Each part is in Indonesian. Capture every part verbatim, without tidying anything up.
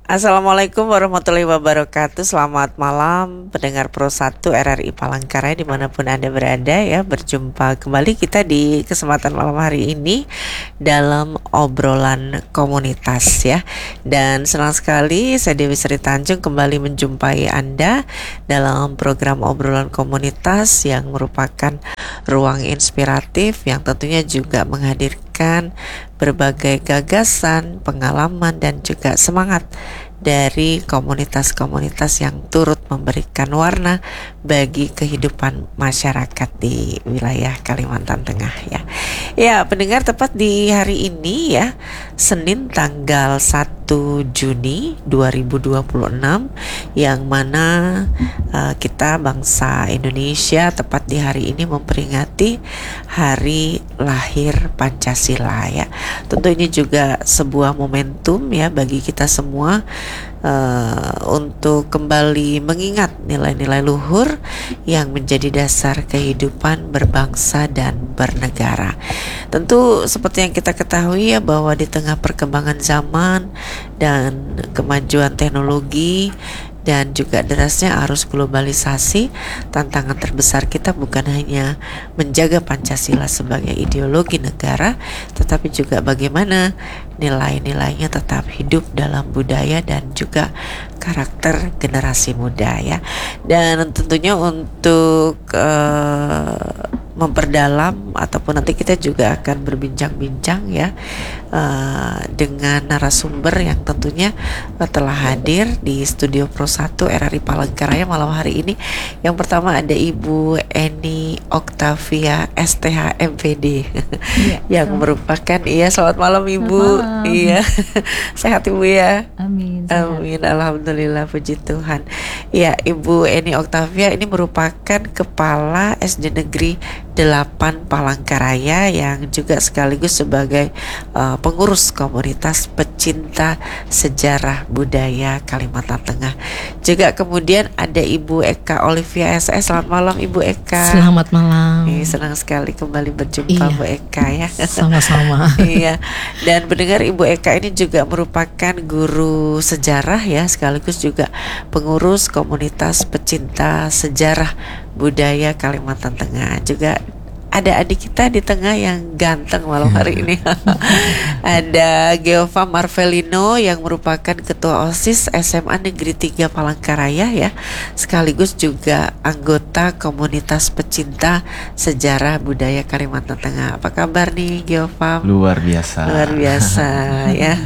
Assalamualaikum warahmatullahi wabarakatuh. Selamat malam pendengar Pro satu R R I Palangkaraya dimanapun Anda berada ya. Berjumpa kembali kita di kesempatan malam hari ini dalam obrolan komunitas ya. Dan senang sekali saya Dewi Sri Tanjung kembali menjumpai Anda dalam program obrolan komunitas yang merupakan ruang inspiratif yang tentunya juga menghadirkan berbagai gagasan, pengalaman dan juga semangat dari komunitas-komunitas yang turut memberikan warna bagi kehidupan masyarakat di wilayah Kalimantan Tengah ya. Ya, pendengar, tepat di hari ini ya, Senin tanggal satu Juni dua ribu dua puluh enam, yang mana uh, kita bangsa Indonesia tepat di hari ini memperingati hari lahir Pancasila ya. Tentu ini juga sebuah momentum ya bagi kita semua uh, untuk kembali mengingat nilai-nilai luhur yang menjadi dasar kehidupan berbangsa dan bernegara. Tentu seperti yang kita ketahui ya, bahwa di tengah perkembangan zaman dan kemajuan teknologi dan juga derasnya arus globalisasi, tantangan terbesar kita bukan hanya menjaga Pancasila sebagai ideologi negara, tetapi juga bagaimana nilai-nilainya tetap hidup dalam budaya dan juga karakter generasi muda ya. Dan tentunya untuk uh, memperdalam ataupun nanti kita juga akan berbincang-bincang ya uh, dengan narasumber yang tentunya uh, telah hadir di studio Pro satu R R I Palangkaraya malam hari ini. Yang pertama ada Ibu Eni Oktavia S T H M P D ya, yang selamat. merupakan iya selamat malam Ibu. Selamat malam. Iya sehat Ibu ya. Amin. Sehat. Amin, alhamdulillah, puji Tuhan. Ya, Ibu Eni Oktavia ini merupakan Kepala S D Negeri delapan Palangkaraya yang juga sekaligus sebagai uh, pengurus komunitas pecinta sejarah budaya Kalimantan Tengah. Juga kemudian ada Ibu Eka Olivia S S. Selamat malam Ibu Eka. Selamat malam. Eh, senang sekali kembali berjumpa iya, Bu Eka ya. Sama-sama. Iya. Dan mendengar Ibu Eka ini juga merupakan guru sejarah ya, sekaligus juga pengurus komunitas pecinta sejarah budaya Kalimantan Tengah. Juga ada adik kita di tengah yang ganteng malam hari ini. Ada Geova Marvelino yang merupakan Ketua OSIS S M A Negeri tiga Palangkaraya ya, sekaligus juga anggota komunitas pecinta sejarah budaya Kalimantan Tengah. Apa kabar nih Geova? Luar biasa. Luar biasa ya.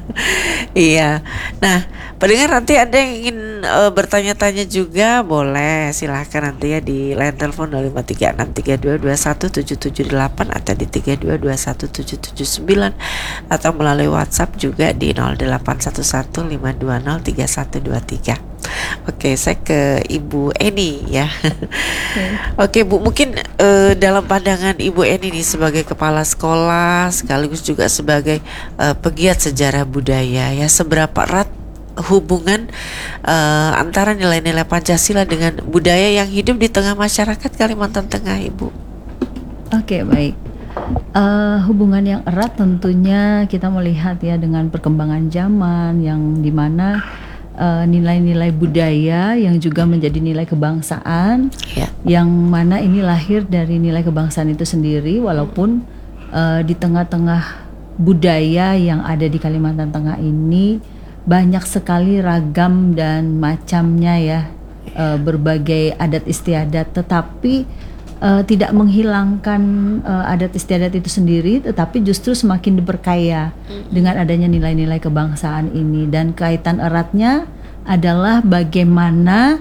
Iya. Nah, pendengar, nanti ada yang ingin uh, bertanya-tanya juga boleh, silahkan nanti ya di line telepon nol lima tiga enam tiga dua dua satu tujuh tujuh delapan atau di tiga dua dua satu tujuh tujuh sembilan atau melalui WhatsApp juga di nol delapan satu satu lima dua nol tiga satu dua tiga. Oke, saya ke Ibu Eni ya. Oke, Oke Bu, mungkin uh, dalam pandangan Ibu Eni nih sebagai kepala sekolah sekaligus juga sebagai uh, pegiat sejarah budaya ya, seberapa erat hubungan uh, antara nilai-nilai Pancasila dengan budaya yang hidup di tengah masyarakat Kalimantan Tengah, Ibu? Oke, baik. Uh, hubungan yang erat tentunya kita melihat ya dengan perkembangan zaman yang dimana uh, nilai-nilai budaya yang juga menjadi nilai kebangsaan, ya, yang mana ini lahir dari nilai kebangsaan itu sendiri, walaupun uh, di tengah-tengah budaya yang ada di Kalimantan Tengah ini banyak sekali ragam dan macamnya ya, uh, berbagai adat istiadat, tetapi Uh, tidak menghilangkan uh, adat istiadat itu sendiri, tetapi justru semakin diperkaya mm-hmm. dengan adanya nilai-nilai kebangsaan ini. Dan kaitan eratnya adalah bagaimana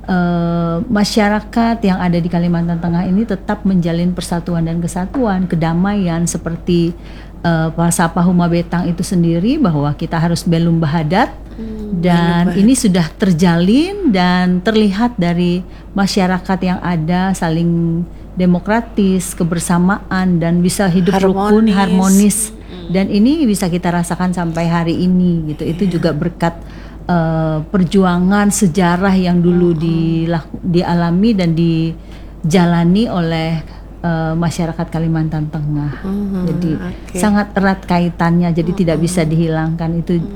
uh, masyarakat yang ada di Kalimantan Tengah ini tetap menjalin persatuan dan kesatuan, kedamaian, seperti uh, falsafah Huma Betang itu sendiri, bahwa kita harus belum bahadat. Hmm, dan ini sudah terjalin dan terlihat dari masyarakat yang ada saling demokratis, kebersamaan, dan bisa hidup harmonis. rukun, harmonis. Hmm. Dan ini bisa kita rasakan sampai hari ini gitu. Yeah. Itu juga berkat uh, perjuangan sejarah yang dulu hmm. dilaku, dialami dan dijalani oleh uh, masyarakat Kalimantan Tengah. Hmm, jadi okay. sangat erat kaitannya, jadi hmm. tidak bisa dihilangkan itu. Hmm.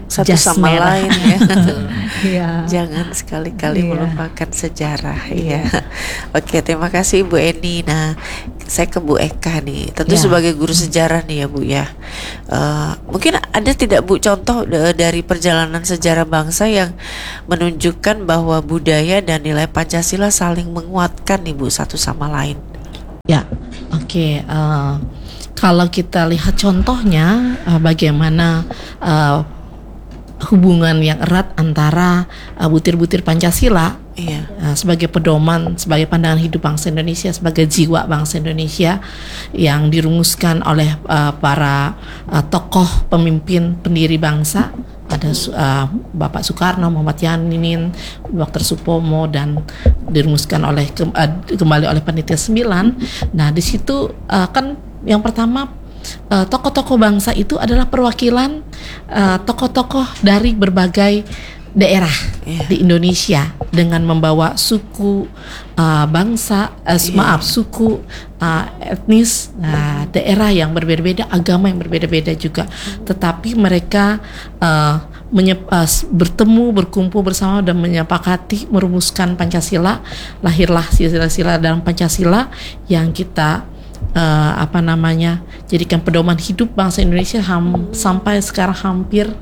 satu jas sama merah. lain ya. Iya. Jangan sekali-kali Iya. melupakan sejarah. Iya. Oke, terima kasih Bu Eni. Nah, saya ke Bu Eka nih. Tentu Ya. sebagai guru sejarah nih ya Bu ya. Eh, mungkin ada tidak Bu contoh de- dari perjalanan sejarah bangsa yang menunjukkan bahwa budaya dan nilai Pancasila saling menguatkan nih Bu satu sama lain. Ya, oke. eh, kalau kita lihat contohnya eh, bagaimana eh, hubungan yang erat antara eh, butir-butir Pancasila Iya. eh, sebagai pedoman, sebagai pandangan hidup bangsa Indonesia, sebagai jiwa bangsa Indonesia yang dirumuskan oleh eh, para eh, tokoh pemimpin pendiri bangsa. Ada uh, Bapak Soekarno, Muhammad Yanin, Dokter Supomo, dan dirumuskan oleh uh, kembali oleh Panitia sembilan. Nah, di situ uh, kan yang pertama uh, tokoh-tokoh bangsa itu adalah perwakilan uh, tokoh-tokoh dari berbagai daerah Yeah. di Indonesia dengan membawa suku, uh, bangsa, uh, Yeah. maaf suku, uh, etnis, uh, daerah yang berbeda-beda, agama yang berbeda-beda juga. Tetapi mereka uh, menyep, uh, bertemu, berkumpul bersama dan menyepakati merumuskan Pancasila. Lahirlah sila-sila dalam Pancasila yang kita uh, apa namanya jadikan pedoman hidup bangsa Indonesia ham, sampai sekarang hampir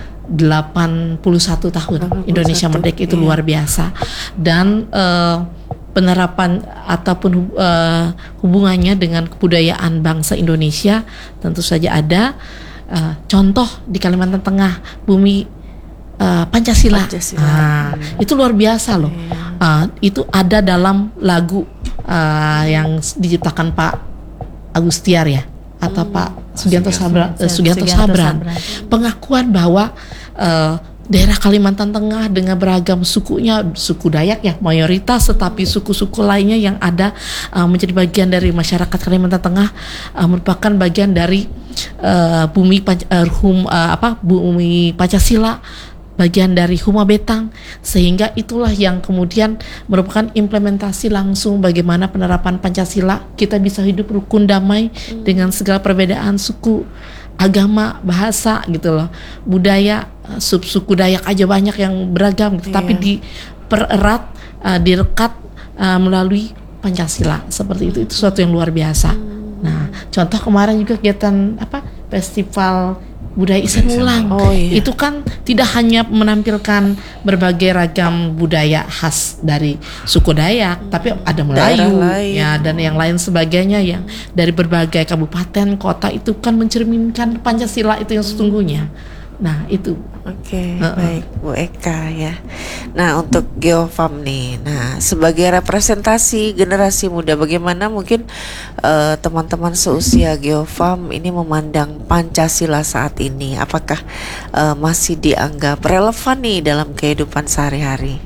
delapan puluh satu tahun delapan puluh satu, Indonesia merdeka itu iya. luar biasa. Dan uh, penerapan ataupun uh, hubungannya dengan kebudayaan bangsa Indonesia tentu saja ada. Uh, contoh di Kalimantan Tengah, bumi uh, Pancasila, Pancasila. Nah, itu luar biasa loh. Uh, itu ada dalam lagu uh, yang diciptakan Pak Agustiar ya, atau Pak Sugianto Sabran, eh, Sugianto Sugianto Sabran. Sabran. Pengakuan bahwa eh, daerah Kalimantan Tengah dengan beragam sukunya, suku Dayak ya mayoritas, tetapi suku-suku lainnya yang ada eh, menjadi bagian dari masyarakat Kalimantan Tengah eh, merupakan bagian dari eh, bumi Panc- eh, hum, eh, apa bumi Pancasila, bagian dari Huma Betang, sehingga itulah yang kemudian merupakan implementasi langsung bagaimana penerapan Pancasila. Kita bisa hidup rukun damai dengan segala perbedaan suku, agama, bahasa gitu loh, budaya, sub-suku Dayak aja banyak yang beragam gitu, tapi Iya. dipererat, uh, direkat uh, melalui Pancasila seperti itu. Itu sesuatu yang luar biasa. Nah, contoh kemarin juga kegiatan apa festival budaya Isen Ulang. Oh, iya. Itu kan tidak hanya menampilkan berbagai ragam budaya khas dari suku Dayak, tapi ada Melayu Daerah lain. ya dan yang lain sebagainya yang dari berbagai kabupaten kota. Itu kan mencerminkan Pancasila itu yang sesungguhnya. Nah, itu. Oke, Uh-uh. baik Bu Eka ya. Nah, untuk Geofam nih, nah sebagai representasi generasi muda, bagaimana mungkin eh, teman-teman seusia Geofam ini memandang Pancasila saat ini? Apakah eh, masih dianggap relevan nih dalam kehidupan sehari-hari?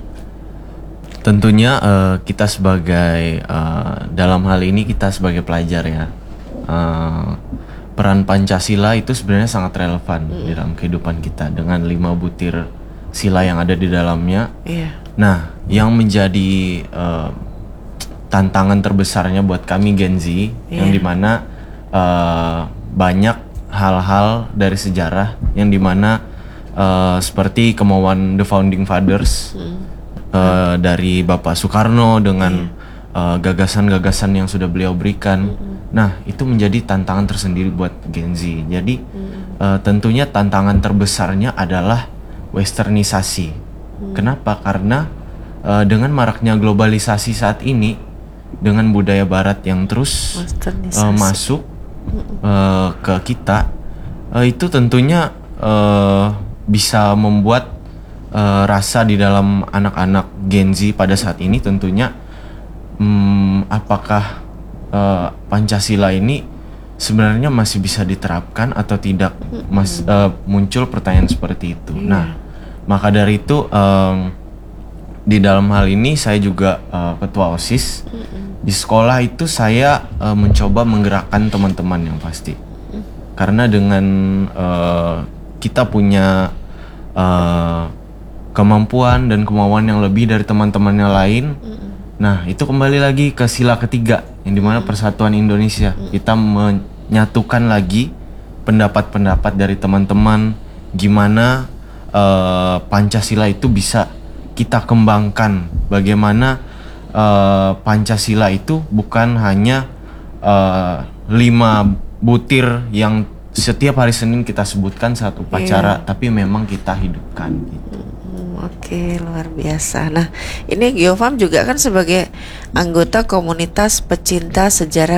Tentunya eh, kita sebagai eh, dalam hal ini kita sebagai pelajar ya, eh, peran Pancasila itu sebenarnya sangat relevan di dalam kehidupan kita dengan lima butir sila yang ada di dalamnya. Iya. Nah, yang menjadi eh, tantangan terbesarnya buat kami Gen Z, yang Iya. dimana eh, banyak hal-hal dari sejarah yang dimana eh, seperti kemauan the founding fathers eh, dari Bapak Soekarno dengan eh, gagasan-gagasan yang sudah beliau berikan. Nah, itu menjadi tantangan tersendiri buat Gen Z. Jadi eh, tentunya tantangan terbesarnya adalah westernisasi. Kenapa? Karena eh, dengan maraknya globalisasi saat ini, dengan budaya Barat yang terus Westernisasi. eh, masuk eh, ke kita, eh, itu tentunya eh, bisa membuat eh, rasa di dalam anak-anak Gen Z pada saat ini tentunya, hmm, apakah Uh, Pancasila ini sebenarnya masih bisa diterapkan atau tidak? Mas uh, muncul pertanyaan seperti itu. Nah, maka dari itu um, di dalam hal ini saya juga uh, ketua OSIS di sekolah itu. Saya uh, mencoba menggerakkan teman-teman yang pasti, karena dengan uh, kita punya uh, kemampuan dan kemauan yang lebih dari teman-temannya lain. Nah, itu kembali lagi ke sila ketiga, yang dimana persatuan Indonesia. Kita menyatukan lagi pendapat-pendapat dari teman-teman, gimana eh, Pancasila itu bisa kita kembangkan. Bagaimana eh, Pancasila itu bukan hanya eh, lima butir yang setiap hari Senin kita sebutkan saat upacara, Iya. tapi memang kita hidupkan gitu. Hmm, Oke, luar biasa. Nah, ini Geofam juga kan sebagai anggota komunitas pecinta sejarah